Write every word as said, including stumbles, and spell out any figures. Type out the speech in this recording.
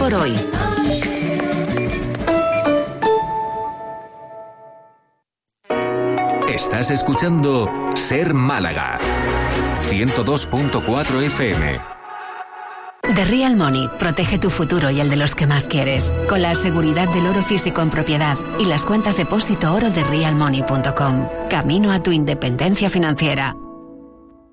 por hoy. Estás escuchando Ser Málaga, ciento dos punto cuatro F M. The Real Money protege tu futuro y el de los que más quieres, con la seguridad del oro físico en propiedad y las cuentas depósito oro de real money punto com. Camino a tu independencia financiera.